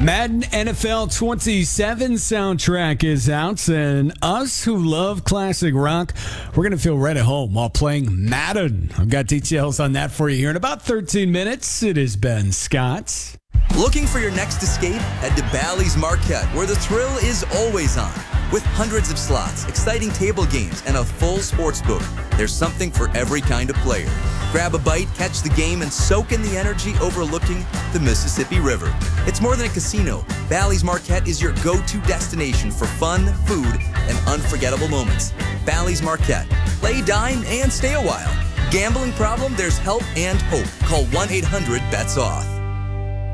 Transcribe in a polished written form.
Madden NFL 27 soundtrack is out, and us who love classic rock, we're going to feel right at home while playing Madden. I've got details on that for you here in about 13 minutes. It is Ben Scott. Looking for your next escape? Head to Bally's Marquette, where the thrill is always on. With hundreds of slots, exciting table games, and a full sports book, there's something for every kind of player. Grab a bite, catch the game, and soak in the energy overlooking the Mississippi River. It's more than a casino. Bally's Marquette is your go-to destination for fun, food, and unforgettable moments. Bally's Marquette. Play, dine, and stay a while. Gambling problem? There's help and hope. Call 1-800-BETS-OFF.